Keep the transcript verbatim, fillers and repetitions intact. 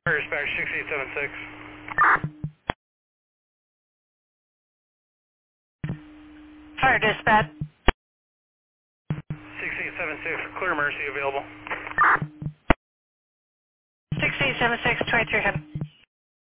Dispatch six eight seven six. Fire dispatch. six eight seven six, clear Mercy available. six eight seven six, twenty-three hundred.